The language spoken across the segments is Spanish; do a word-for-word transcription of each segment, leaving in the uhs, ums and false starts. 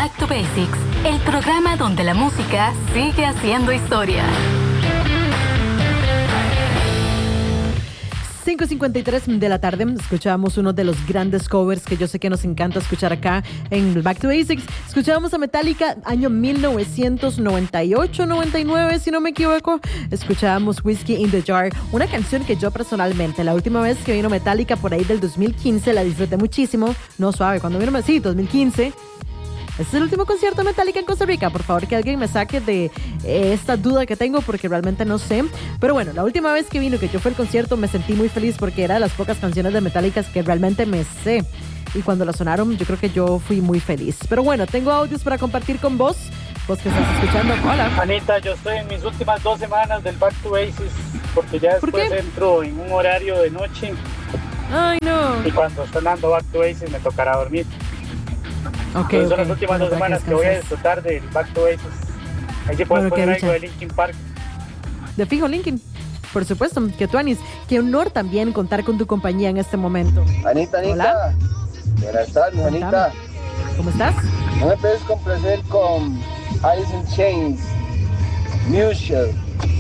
Back to Basics, el programa donde la música sigue haciendo historia. cinco cincuenta y tres de la tarde, escuchábamos uno de los grandes covers que yo sé que nos encanta escuchar acá en Back to Basics. Escuchábamos a Metallica, año mil novecientos noventa y ocho noventa y nueve, si no me equivoco. Escuchábamos Whiskey in the Jar, una canción que yo personalmente, la última vez que vino Metallica por ahí del dos mil quince, la disfruté muchísimo. No, suave, cuando vino, sí, dos mil quince. Este es el último concierto de Metallica en Costa Rica. Por favor, que alguien me saque de eh, esta duda que tengo, porque realmente no sé. Pero bueno, la última vez que vino, que yo fui al concierto, me sentí muy feliz porque era de las pocas canciones de Metallica que realmente me sé. Y cuando la sonaron, yo creo que yo fui muy feliz. Pero bueno, tengo audios para compartir con vos. Vos que estás escuchando. Hola. Anita, yo estoy en mis últimas dos semanas del Back to Basics, porque ya después entro en un horario de noche. Ay, no. Y cuando estoy dando Back to Basics me tocará dormir. Okay, okay. Son okay. las últimas bueno, dos semanas que, que voy a disfrutar del Back to Basics. Ahí sí puedes bueno, poner algo de Linkin Park. De fijo, Linkin. Por supuesto, que tú, Anis. Qué honor también contar con tu compañía en este momento. Anita, Anita. Hola. Buenas tardes, Anita. ¿Cómo estás? No me puedes complacer con Alice in Chains, Mutual.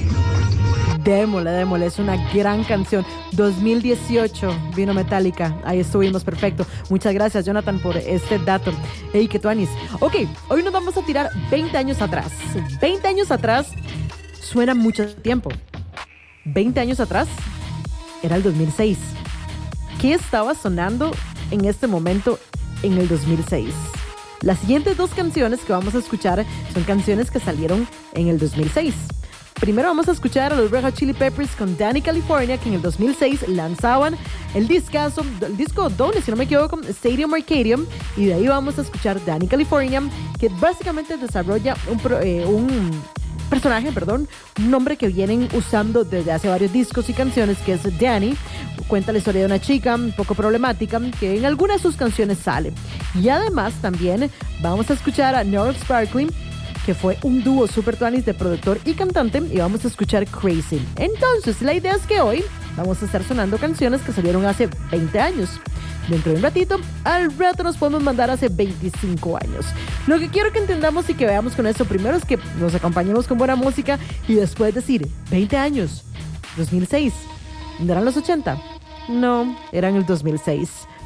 Démosle, démosle, es una gran canción. dos mil dieciocho vino Metallica, ahí estuvimos, perfecto. Muchas gracias, Jonathan, por este dato. Hey, que tú, Anis. Ok, hoy nos vamos a tirar veinte años atrás. veinte años atrás suena mucho tiempo. veinte años atrás era el dos mil seis. ¿Qué estaba sonando en este momento en el dos mil seis? Las siguientes dos canciones que vamos a escuchar son canciones que salieron en el dos mil seis. Primero vamos a escuchar a los Red Hot Chili Peppers con Danny California, que en el dos mil seis lanzaban el discazo, el disco doble, si no me equivoco, Stadium Arcadium, y de ahí vamos a escuchar Danny California, que básicamente desarrolla un, eh, un personaje, perdón, un nombre que vienen usando desde hace varios discos y canciones, que es Danny. Cuenta la historia de una chica un poco problemática que en alguna de sus canciones sale. Y además también vamos a escuchar a Gnarls Barkley, que fue un dúo super tuanis de productor y cantante, y vamos a escuchar Crazy. Entonces, la idea es que hoy vamos a estar sonando canciones que salieron hace veinte años. Dentro de un ratito, al rato nos podemos mandar hace veinticinco años. Lo que quiero que entendamos y que veamos con esto primero es que nos acompañemos con buena música y después decir, veinte años, dos mil seis, ¿no eran los ochenta? No, eran el dos mil seis.